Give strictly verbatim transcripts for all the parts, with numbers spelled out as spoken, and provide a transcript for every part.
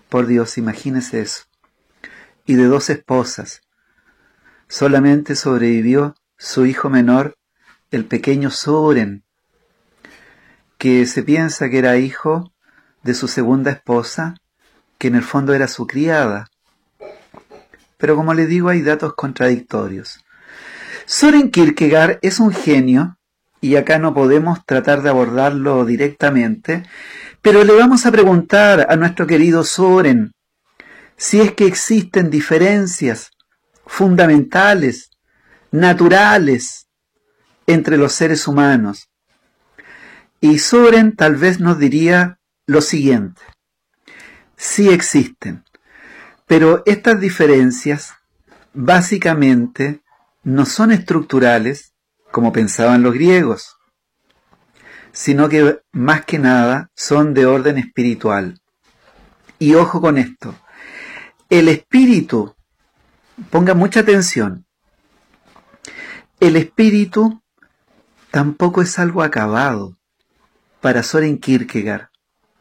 Por Dios, imagínese eso. Y de dos esposas. Solamente sobrevivió su hijo menor, el pequeño Soren, que se piensa que era hijo de su segunda esposa, que en el fondo era su criada. Pero como les digo, hay datos contradictorios. Soren Kierkegaard es un genio, y acá no podemos tratar de abordarlo directamente, pero le vamos a preguntar a nuestro querido Soren si es que existen diferencias fundamentales, naturales, entre los seres humanos. Y Soren tal vez nos diría lo siguiente: sí existen, pero estas diferencias básicamente no son estructurales, como pensaban los griegos, sino que más que nada son de orden espiritual. Y ojo con esto, el espíritu, ponga mucha atención, el espíritu tampoco es algo acabado para Soren Kierkegaard,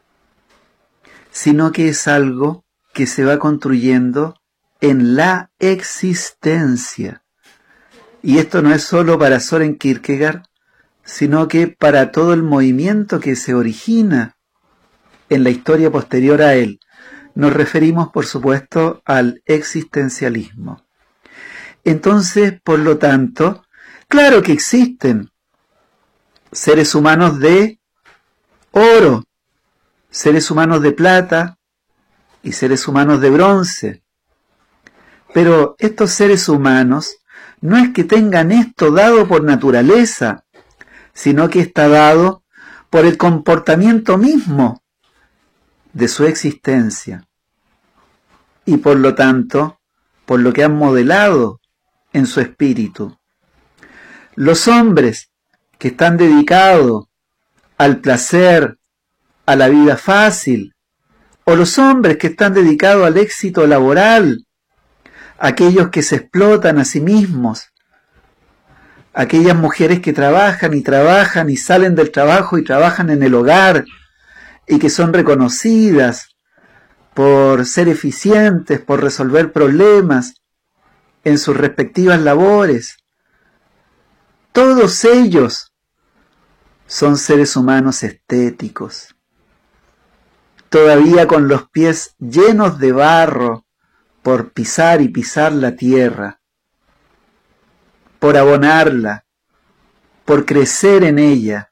sino que es algo que se va construyendo en la existencia. Y esto no es solo para Soren Kierkegaard, sino que para todo el movimiento que se origina en la historia posterior a él. Nos referimos, por supuesto, al existencialismo. Entonces, por lo tanto, claro que existen seres humanos de oro, seres humanos de plata y seres humanos de bronce. Pero estos seres humanos no es que tengan esto dado por naturaleza, sino que está dado por el comportamiento mismo de su existencia y por lo tanto por lo que han modelado en su espíritu. Los hombres que están dedicados al placer, a la vida fácil, o los hombres que están dedicados al éxito laboral, aquellos que se explotan a sí mismos, aquellas mujeres que trabajan y trabajan y salen del trabajo y trabajan en el hogar y que son reconocidas por ser eficientes, por resolver problemas en sus respectivas labores. Todos ellos son seres humanos estéticos, todavía con los pies llenos de barro por pisar y pisar la tierra, por abonarla, por crecer en ella.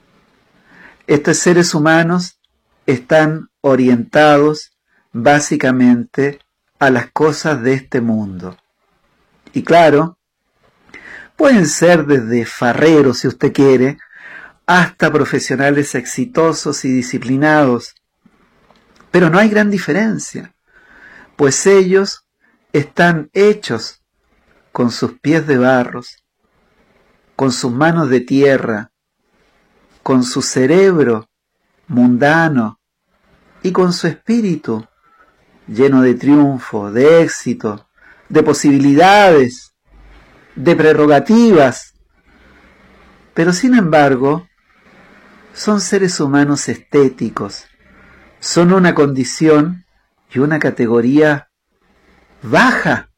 Estos seres humanos están orientados básicamente a las cosas de este mundo. Y claro, pueden ser desde farreros, si usted quiere, hasta profesionales exitosos y disciplinados. Pero no hay gran diferencia, pues ellos están hechos con sus pies de barros, con sus manos de tierra, con su cerebro mundano y con su espíritu lleno de triunfo, de éxito, de posibilidades, de prerrogativas. Pero sin embargo, son seres humanos estéticos, son una condición y una categoría baja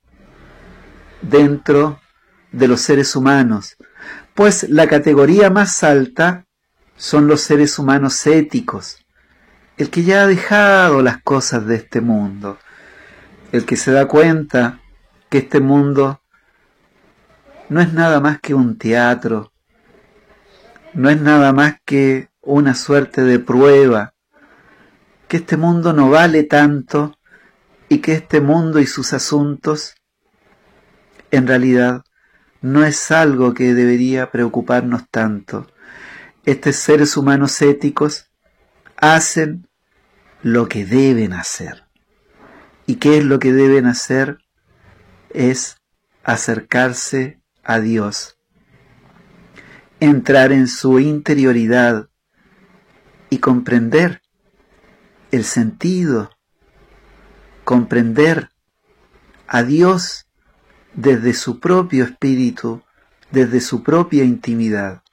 dentro de los seres humanos, pues la categoría más alta son los seres humanos éticos, el que ya ha dejado las cosas de este mundo, el que se da cuenta que este mundo no es nada más que un teatro, no es nada más que una suerte de prueba, que este mundo no vale tanto y que este mundo y sus asuntos en realidad no es algo que debería preocuparnos tanto. Estos seres humanos éticos hacen lo que deben hacer. ¿Y qué es lo que deben hacer? Es acercarse a Dios, entrar en su interioridad y comprender el sentido, comprender a Dios desde su propio espíritu, desde su propia intimidad.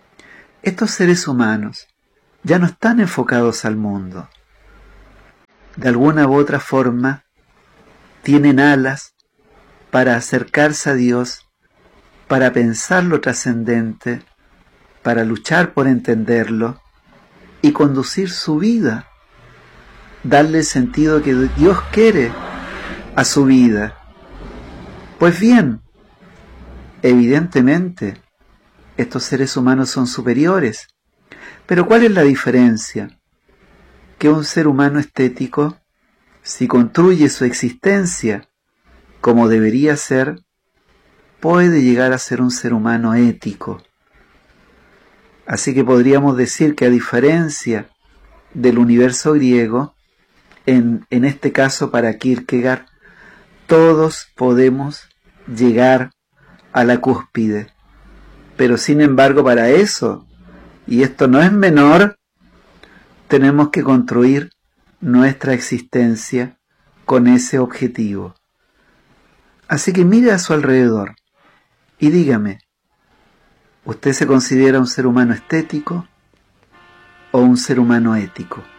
Estos seres humanos ya no están enfocados al mundo, de alguna u otra forma, tienen alas para acercarse a Dios, para pensar lo trascendente, para luchar por entenderlo y conducir su vida, darle el sentido que Dios quiere a su vida. Pues bien, evidentemente, estos seres humanos son superiores. Pero ¿cuál es la diferencia? Que un ser humano estético, si construye su existencia como debería ser, puede llegar a ser un ser humano ético. Así que podríamos decir que a diferencia del universo griego, en, en este caso para Kierkegaard, todos podemos llegar a la cúspide. Pero sin embargo, para eso, y esto no es menor, tenemos que construir nuestra existencia con ese objetivo. Así que mire a su alrededor y dígame, ¿usted se considera un ser humano estético o un ser humano ético?